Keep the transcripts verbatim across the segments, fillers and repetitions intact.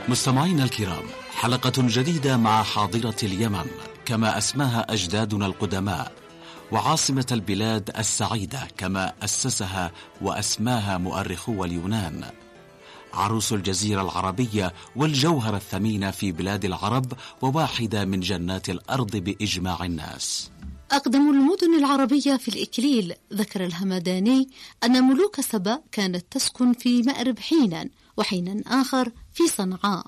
مستمعينا الكرام، حلقة جديدة مع حاضرة اليمن كما أسماها أجدادنا القدماء، وعاصمة البلاد السعيدة كما أسسها وأسماها مؤرخو اليونان، عروس الجزيرة العربية والجوهر الثمين في بلاد العرب، وواحدة من جنات الأرض بإجماع الناس. أقدم المدن العربية في الإكليل. ذكر الهمداني أن ملوك سبأ كانت تسكن في مأرب حينا، وحينا آخر في صنعاء،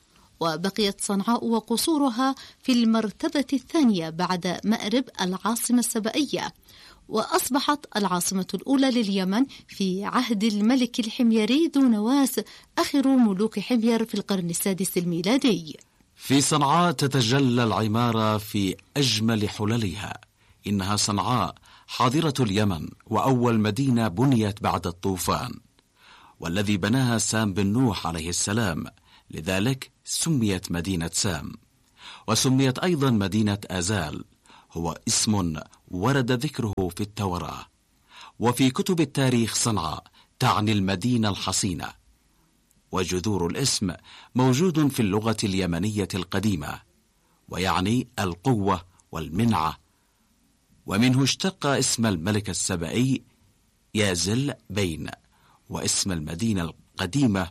وبقيت صنعاء وقصورها في المرتبة الثانية بعد مأرب العاصمة السبائية، وأصبحت العاصمة الأولى لليمن في عهد الملك الحميري ذو نواس آخر ملوك حمير في القرن السادس الميلادي. في صنعاء تتجلى العمارة في أجمل حللها. إنها صنعاء حاضرة اليمن، وأول مدينة بنيت بعد الطوفان، والذي بناها سام بن نوح عليه السلام، لذلك سميت مدينة سام. وسميت أيضا مدينة آزال، هو اسم ورد ذكره في التوراة. وفي كتب التاريخ صنعاء تعني المدينة الحصينة، وجذور الاسم موجود في اللغة اليمنية القديمة، ويعني القوة والمنعة، ومنه اشتق اسم الملك السبائي يازل بين، واسم المدينة القديمة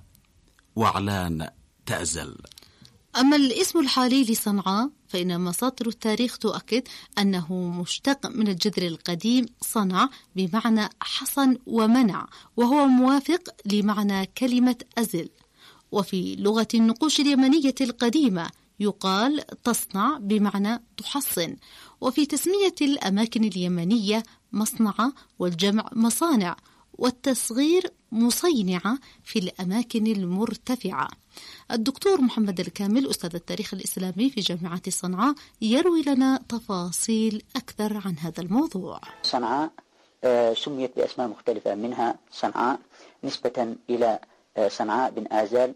وعلان تأزل. أما الاسم الحالي لصنعاء فإن مصادر التاريخ تؤكد أنه مشتق من الجذر القديم صنع بمعنى حصن ومنع، وهو موافق لمعنى كلمة أزل. وفي لغة النقوش اليمنية القديمة يقال تصنع بمعنى تحصن. وفي تسمية الأماكن اليمنية مصنعة والجمع مصانع، والتصغير مصينعة في الأماكن المرتفعة. الدكتور محمد الكامل أستاذ التاريخ الإسلامي في جامعة صنعاء يروي لنا تفاصيل أكثر عن هذا الموضوع. صنعاء سميت بأسماء مختلفة، منها صنعاء نسبة إلى صنعاء بن آزال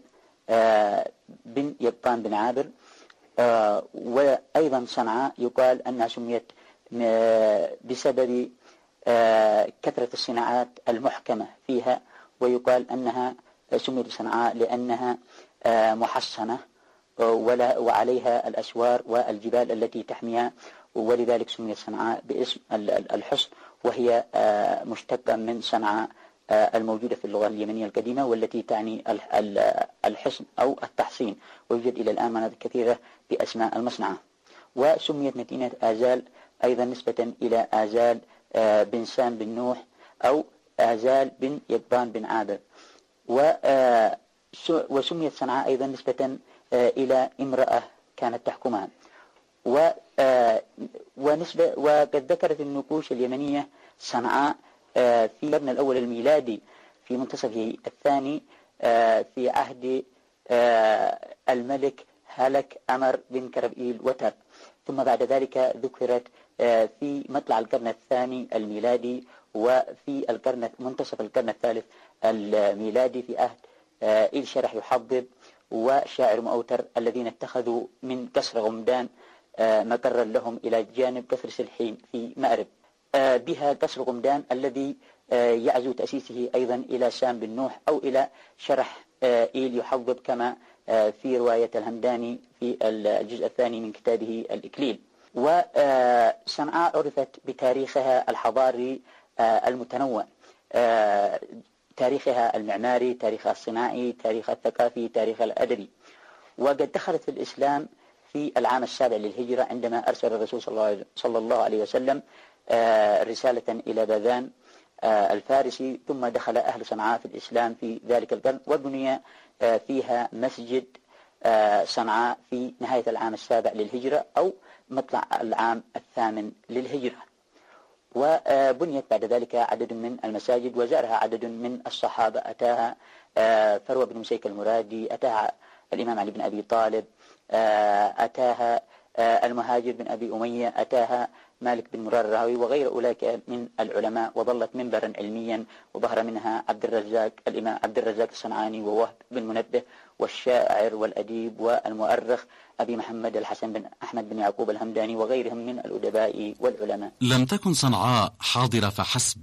بن يقطان بن عابر، وأيضا صنعاء يقال أنها سميت بسبب كثرة الصناعات المحكمة فيها، ويقال أنها سميت صنعاء لأنها محصنة وعليها الأسوار والجبال التي تحميها، ولذلك سميت صنعاء باسم الحصن، وهي مشتقة من صنعاء الموجودة في اللغة اليمنية القديمة، والتي تعني الحصن أو التحصين، ويوجد إلى الآن مناطق كثيرة بأسماء المصنعة. وسميت مدينة آزال أيضا نسبة إلى آزال بن سام بن نوح أو آزال بن يقطان بن عابر. وسميت صنعاء أيضا نسبة إلى امرأة كانت تحكمها. ونسبة وقد ذكرت النقوش اليمنية صنعاء في القرن الأول الميلادي في منتصفه الثاني في عهد الملك هلك أمر بن كربئيل وتر، ثم بعد ذلك ذكرت في مطلع القرن الثاني الميلادي، وفي القرن منتصف القرن الثالث الميلادي في عهد إيل شرح يحضب وشاعر مؤوتر، الذين اتخذوا من قصر غمدان مقرا لهم إلى جانب قصر سلحين في مأرب، بها قصر غمدان الذي يعزو تأسيسه أيضا إلى سام بن نوح أو إلى شرح إيل يحضب، كما في رواية الهمداني في الجزء الثاني من كتابه الإكليل. وصنعاء عرفت بتاريخها الحضاري المتنوع، تاريخها المعماري، تاريخها الصناعي، تاريخها الثقافي، تاريخها الأدبي. وقد دخلت في الإسلام في العام السابع للهجرة عندما أرسل الرسول صلى الله عليه وسلم رسالة إلى باذان الفارسي، ثم دخل أهل صنعاء في الإسلام في ذلك القرن، وبني فيها مسجد صنعاء في نهاية العام السابع للهجرة أو مطلع العام الثامن للهجرة. وبنيت بعد ذلك عدد من المساجد، وزارها عدد من الصحابة، أتاها فروة بن مسيك المرادي، أتاها الإمام علي بن أبي طالب، أتاها المهاجر بن أبي أمية، أتاها مالك بن مرار الرهوي وغير أولئك من العلماء، وظلت منبرا علميا، وظهر منها عبد الرزاق الإمام عبد الرزاق الصنعاني ووهب بن منبه، والشاعر والأديب والمؤرخ أبي محمد الحسن بن أحمد بن يعقوب الهمداني، وغيرهم من الأدباء والعلماء. لم تكن صنعاء حاضرة فحسب،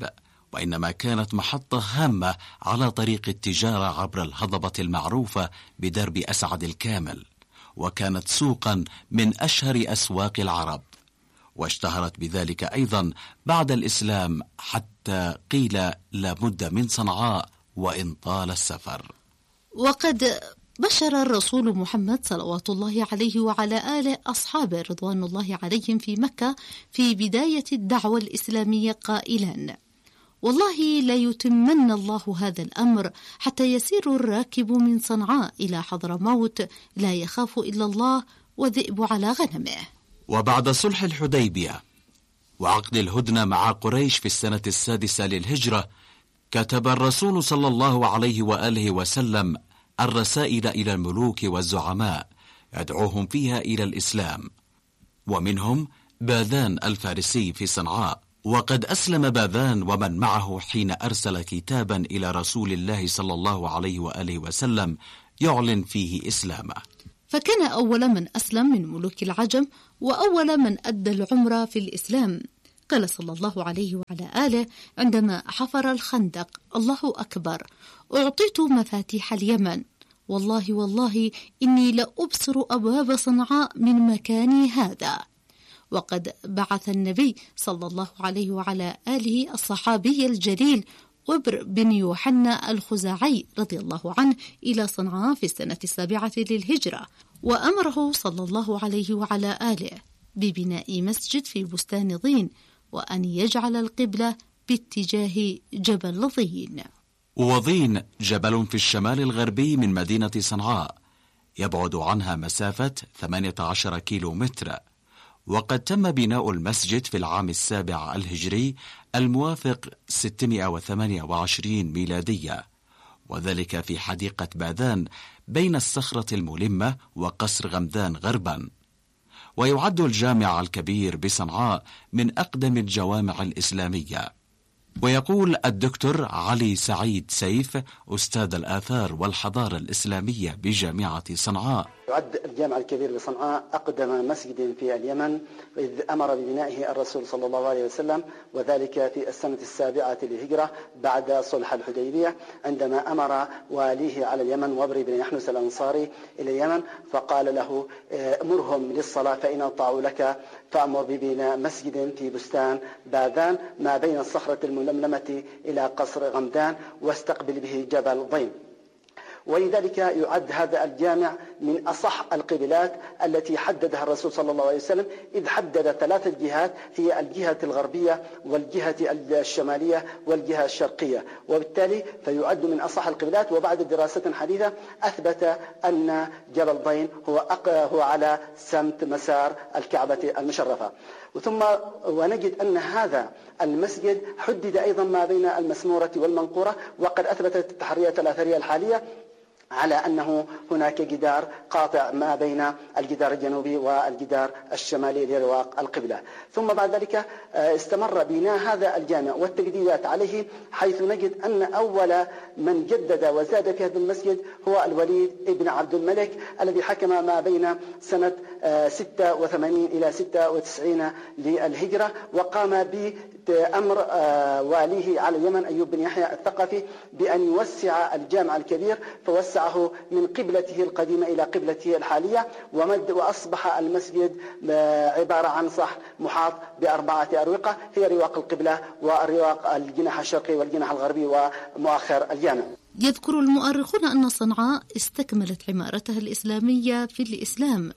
وإنما كانت محطة هامة على طريق التجارة عبر الهضبة المعروفة بدرب أسعد الكامل، وكانت سوقا من أشهر أسواق العرب، واشتهرت بذلك أيضا بعد الإسلام حتى قيل لابد من صنعاء وإن طال السفر. وقد بشر الرسول محمد صلوات الله عليه وعلى آله أصحابه رضوان الله عليهم في مكة في بداية الدعوة الإسلامية قائلا: والله لا يتمن الله هذا الأمر حتى يسير الراكب من صنعاء إلى حضرموت لا يخاف إلا الله وذئب على غنمه. وبعد صلح الحديبية وعقد الهدنة مع قريش في السنة السادسة للهجرة، كتب الرسول صلى الله عليه وآله وسلم الرسائل إلى الملوك والزعماء يدعوهم فيها إلى الإسلام، ومنهم باذان الفارسي في صنعاء. وقد أسلم باذان ومن معه حين أرسل كتابا إلى رسول الله صلى الله عليه وآله وسلم يعلن فيه إسلامه، فكان أول من أسلم من ملوك العجم وأول من أدى العمرة في الإسلام. قال صلى الله عليه وعلى آله عندما حفر الخندق: الله أكبر، أعطيت مفاتيح اليمن، والله والله إني لأبصر أبواب صنعاء من مكاني هذا. وقد بعث النبي صلى الله عليه وعلى آله الصحابي الجليل قبر بن يوحنا الخزاعي رضي الله عنه إلى صنعاء في السنة السابعة للهجرة، وأمره صلى الله عليه وعلى آله ببناء مسجد في بستان ضين، وأن يجعل القبلة باتجاه جبل ضين. وضين جبل في الشمال الغربي من مدينة صنعاء، يبعد عنها مسافة ثمانية عشر كيلو متر. وقد تم بناء المسجد في العام السابع الهجري الموافق ستمائة وثمانية وعشرين ميلادية، وذلك في حديقة باذان بين الصخرة الملمة وقصر غمدان غربا. ويعد الجامع الكبير بصنعاء من أقدم الجوامع الإسلامية. ويقول الدكتور علي سعيد سيف أستاذ الآثار والحضارة الإسلامية بجامعة صنعاء: يعد الجامع الكبير بصنعاء أقدم مسجد في اليمن، إذ أمر ببنائه الرسول صلى الله عليه وسلم، وذلك في السنة السابعة للهجرة بعد صلح الحديبية، عندما أمر واليه على اليمن وبر بن يحنس الأنصاري إلى اليمن، فقال له: أمرهم للصلاة فإن أطاعوا لك، فأمر ببناء مسجد في بستان باذان ما بين الصخرة الململمة إلى قصر غمدان، واستقبل به جبل ضين. ولذلك يعد هذا الجامع من أصح القبلات التي حددها الرسول صلى الله عليه وسلم، إذ حدد ثلاثة جهات، هي الجهة الغربية والجهة الشمالية والجهة الشرقية، وبالتالي فيعد من أصح القبلات. وبعد دراسة حديثة أثبت أن جبل ضين هو هو على سمت مسار الكعبة المشرفة. ثم ونجد أن هذا المسجد حدد أيضا ما بين المسمورة والمنقورة، وقد أثبتت التحريات الأثرية الحالية على أنه هناك جدار قاطع ما بين الجدار الجنوبي والجدار الشمالي لرواق القبلة. ثم بعد ذلك استمر بناء هذا الجامع والتجديدات عليه، حيث نجد أن أول من جدد وزاد في هذا المسجد هو الوليد ابن عبد الملك، الذي حكم ما بين سنة ستة وثمانين إلى ستة وتسعين للهجرة، وقام بأمر واليه على اليمن أيوب بن يحيى الثقفي بأن يوسع الجامع الكبير، فوسعه من قبلته القديمة إلى قبلته الحالية، ومد وأصبح المسجد عبارة عن صح محاط بأربعة أروقة، هي رواق القبلة ورواق الجناح الشرقي والجناح الغربي ومؤخر الجامع. يذكر المؤرخون أن صنعاء استكملت عمارتها الإسلامية في الإسلام،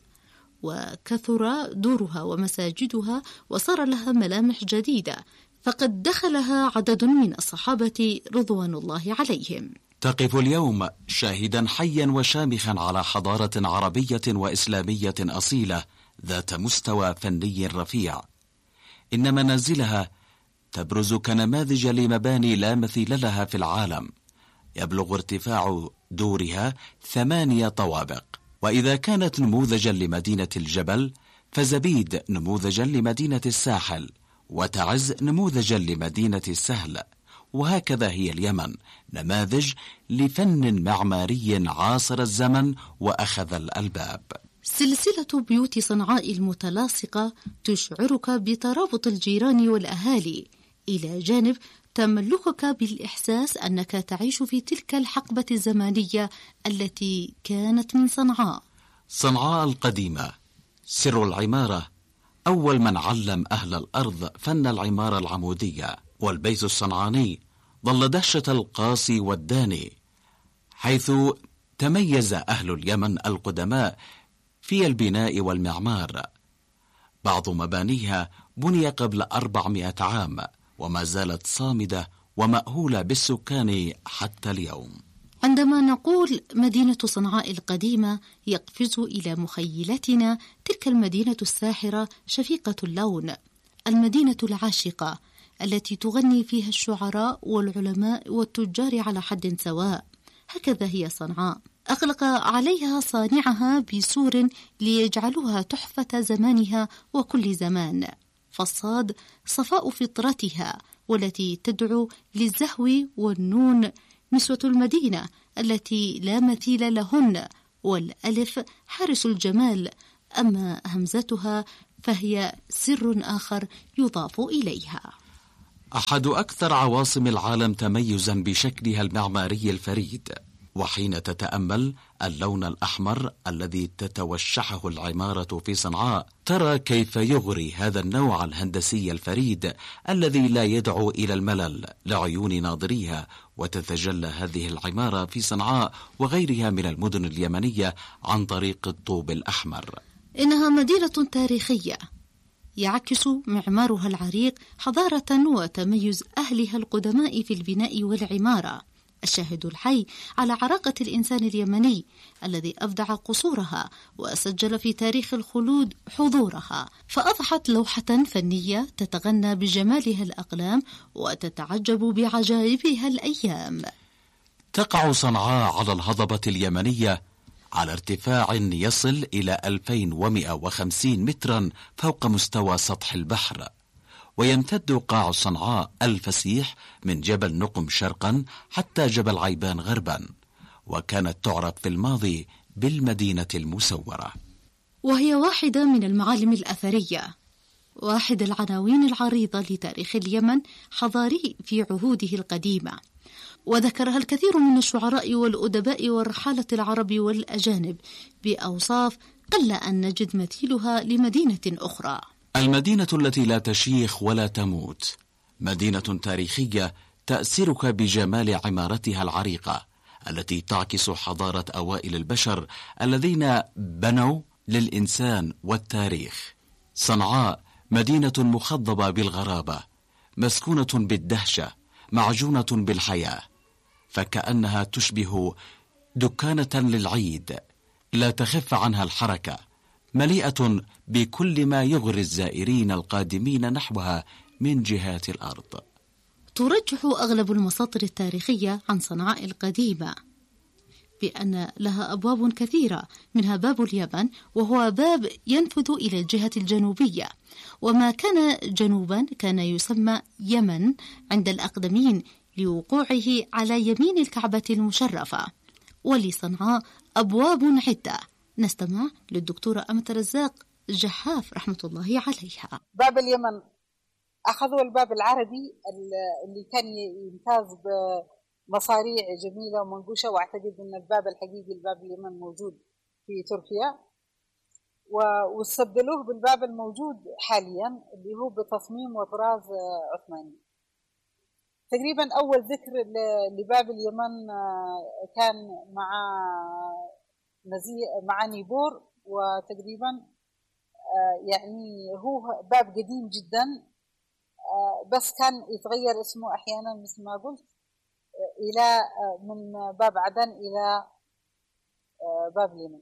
وكثر دورها ومساجدها، وصار لها ملامح جديدة، فقد دخلها عدد من الصحابة رضوان الله عليهم. تقف اليوم شاهدا حيا وشامخا على حضارة عربية وإسلامية أصيلة ذات مستوى فني رفيع. إن منازلها تبرز كنماذج لمباني لا مثيل لها في العالم، يبلغ ارتفاع دورها ثمانية طوابق. وإذا كانت نموذجا لمدينة الجبل، فزبيد نموذجا لمدينة الساحل، وتعز نموذجا لمدينة السهل. وهكذا هي اليمن نماذج لفن معماري عاصر الزمن وأخذ الألباب. سلسلة بيوت صنعاء المتلاصقة تشعرك بترابط الجيران والأهالي، إلى جانب تملكك بالإحساس أنك تعيش في تلك الحقبة الزمانية التي كانت من صنعاء. صنعاء القديمة سر العمارة، أول من علم أهل الأرض فن العمارة العمودية، والبيت الصنعاني ظل دهشة القاصي والداني، حيث تميز أهل اليمن القدماء في البناء والمعمار. بعض مبانيها بني قبل أربعمائة عام وما زالت صامدة ومأهولة بالسكان حتى اليوم. عندما نقول مدينة صنعاء القديمة يقفز إلى مخيلتنا تلك المدينة الساحرة شفيقة اللون، المدينة العاشقة التي تغني فيها الشعراء والعلماء والتجار على حد سواء. هكذا هي صنعاء، أغلق عليها صانعها بسور ليجعلوها تحفة زمانها وكل زمان. فالصاد صفاء فطرتها والتي تدعو للزهو، والنون نسوة المدينة التي لا مثيل لهن، والألف حارس الجمال، أما همزتها فهي سر آخر يضاف إليها. أحد أكثر عواصم العالم تميزا بشكلها المعماري الفريد، وحين تتأمل اللون الأحمر الذي تتوشحه العمارة في صنعاء ترى كيف يغري هذا النوع الهندسي الفريد الذي لا يدعو إلى الملل لعيون ناظريها. وتتجلى هذه العمارة في صنعاء وغيرها من المدن اليمنية عن طريق الطوب الأحمر. إنها مدينة تاريخية يعكس معمارها العريق حضارة وتميز أهلها القدماء في البناء والعمارة، الشاهد الحي على عراقة الإنسان اليمني الذي أبدع قصورها وسجل في تاريخ الخلود حضورها، فأضحت لوحة فنية تتغنى بجمالها الأقلام وتتعجب بعجائبها الأيام. تقع صنعاء على الهضبة اليمنية على ارتفاع يصل إلى ألفين ومئة وخمسين مترا فوق مستوى سطح البحر، ويمتد قاع صنعاء الفسيح من جبل نقم شرقا حتى جبل عيبان غربا، وكانت تعرف في الماضي بالمدينة المسورة، وهي واحدة من المعالم الأثرية، واحد العناوين العريضة لتاريخ اليمن حضاري في عهوده القديمة، وذكرها الكثير من الشعراء والأدباء والرحالة العرب والأجانب بأوصاف قل أن نجد مثيلها لمدينة أخرى. المدينة التي لا تشيخ ولا تموت، مدينة تاريخية تأسرك بجمال عمارتها العريقة التي تعكس حضارة أوائل البشر الذين بنوا للإنسان والتاريخ. صنعاء مدينة مخضبة بالغرابة، مسكونة بالدهشة، معجونة بالحياة، فكأنها تشبه دكانة للعيد لا تخف عنها الحركة، مليئة بكل ما يغري الزائرين القادمين نحوها من جهات الأرض. ترجح أغلب المصادر التاريخية عن صنعاء القديمة بأن لها أبواب كثيرة، منها باب اليمن وهو باب ينفذ إلى الجهة الجنوبية، وما كان جنوبا كان يسمى يمن عند الأقدمين لوقوعه على يمين الكعبة المشرفة. ولصنعاء أبواب عدة، نستمع للدكتورة أمة رزاق جحاف رحمة الله عليها. باب اليمن أخذوا الباب العربي اللي كان يمتاز بمصاريع جميلة ومنقوشة، وأعتقد أن الباب الحقيقي الباب اليمن موجود في تركيا، واستبدلوه بالباب الموجود حاليا اللي هو بتصميم وطراز عثماني. تقريبا أول ذكر لباب اليمن كان مع مع نيبور، وتقريبا يعني هو باب قديم جدا، بس كان يتغير اسمه أحيانا مثل ما قلت إلى من باب عدن إلى باب اليمن.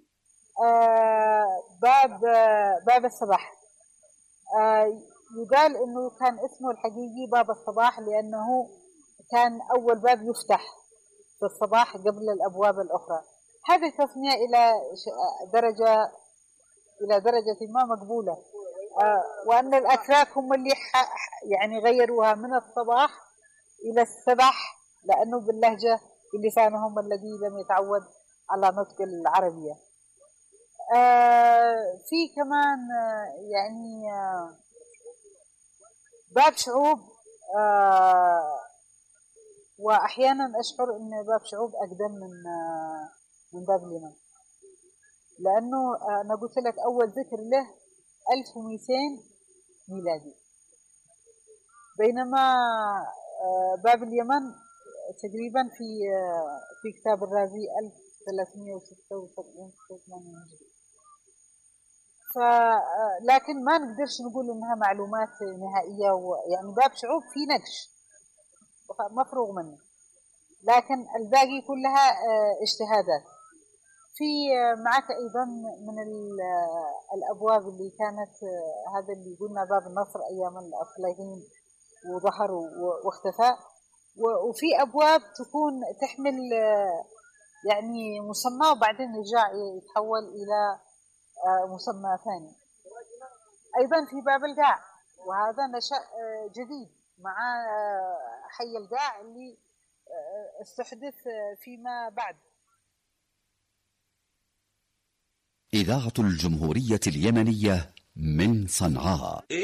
باب باب الصباح يقال إنه كان اسمه الحقيقي باب الصباح لأنه كان أول باب يفتح في الصباح قبل الأبواب الأخرى. هذه التسمية إلى درجة إلى درجة ما مقبولة، وأن الأتراك هم اللي يعني غيروها من الصباح إلى السبح، لأنه باللهجة بلسانهم الذي لم يتعود على نطق العربية. في كمان يعني باب شعوب وأحيانا أشعر أن باب شعوب أقدم من من باب اليمن، لأنه أنا قلت لك أول ذكر له ألف ومئتين ميلادي، بينما باب اليمن تقريبا في في كتاب الرازي ألف وثلاثمئة وستة وسبعين هجري. فلكن ما نقدرش نقول انها معلومات نهائيه، يعني باب شعوب في نقش مفروغ منه، لكن الباقي كلها اجتهادات. في معك ايضا من الابواب اللي كانت هذا اللي قلنا باب النصر ايام الافلاغين وظهر واختفى، وفي ابواب تكون تحمل يعني مسمى وبعدين يرجع يتحول الى مسمى ثاني. أيضا في باب القاع، وهذا نشأ جديد مع حي القاع اللي استحدث فيما بعد. إذاعة الجمهورية اليمنية من صنعاء.